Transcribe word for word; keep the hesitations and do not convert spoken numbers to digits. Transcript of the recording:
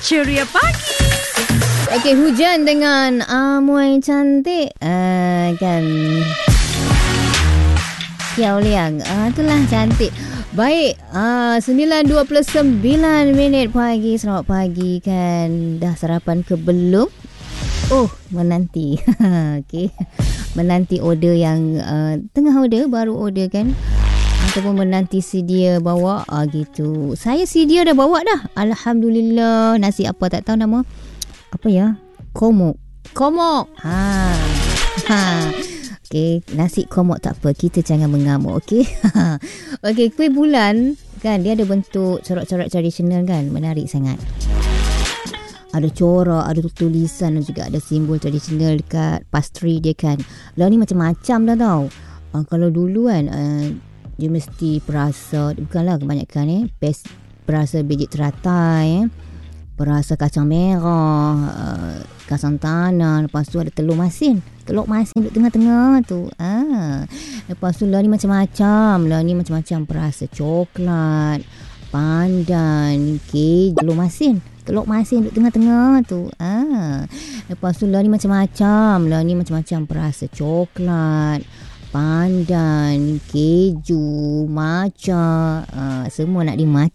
Ceria Pagi. Okey, hujan dengan amuai cantik. Uh, kan. Kiau Liang. Uh, itulah cantik. Baik, uh, sembilan dua puluh sembilan minit pagi. Selamat pagi kan. Dah sarapan ke belum? Oh, menanti. Okey. Menanti order yang uh, tengah order, baru order kan. Ataupun menanti si dia bawa ah, gitu. Saya si dia dah bawa dah. Alhamdulillah. Nasi apa tak tahu nama. Apa ya? Komok. Komok. Ha. Ha. Okey, nasi komok tak apa. Kita jangan mengamuk, okey? Okey, kuih bulan kan dia ada bentuk corak-corak tradisional kan. Menarik sangat. Ada corak, ada tulisan dan juga ada simbol tradisional dekat pastry dia kan. Lah ni macam-macam dah tau. Uh, kalau dulu kan uh, dia mesti perasa, bukanlah kebanyakan eh, pes, perasa biji teratai, eh, perasa kacang merah, uh, kacang tanah, lepas tu ada telur masin. Telur masin duduk tengah-tengah tu. Ah. Lepas tu lah ni macam-macam, lah ni macam-macam perasa coklat, pandan, keju, telur masin. Telur masin duduk tengah-tengah tu. Ah. Lepas tu lah ni macam-macam, lah ni macam-macam perasa coklat, pandan, keju, matcha, uh, semua nak dimakan.